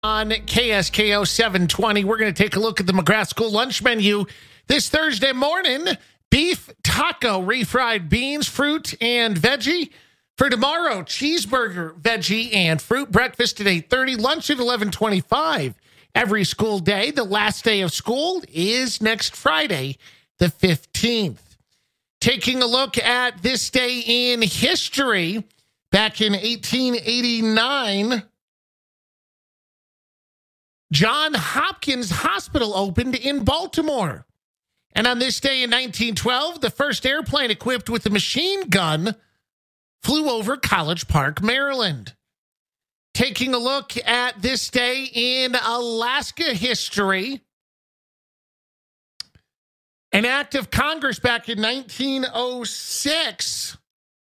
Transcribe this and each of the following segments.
On KSKO 720, we're going to take a look at the McGrath School lunch menu this Thursday morning. Beef taco, refried beans, fruit, and veggie. For tomorrow, cheeseburger, veggie, and fruit. Breakfast at 8:30, lunch at 11:25. Every school day. The last day of school is next Friday, the 15th. Taking a look at this day in history, back in 1889, Johns Hopkins Hospital opened in Baltimore. And on this day in 1912, the first airplane equipped with a machine gun flew over College Park, Maryland. Taking a look at this day in Alaska history, an act of Congress back in 1906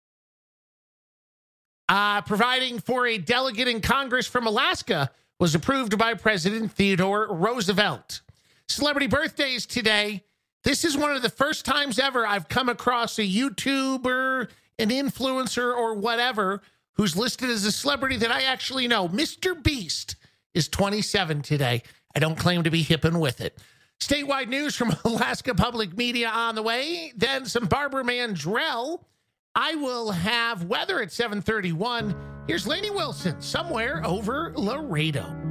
providing for a delegate in Congress from Alaska was approved by President Theodore Roosevelt. Celebrity birthdays today. This is one of the first times ever I've come across a YouTuber, an influencer, or whatever who's listed as a celebrity that I actually know. Mr. Beast is 27 today. I don't claim to be hip and with it. Statewide news from Alaska Public Media on the way. Then some Barbara Mandrell. I will have weather at 7:31. Here's Lainey Wilson, somewhere over Laredo.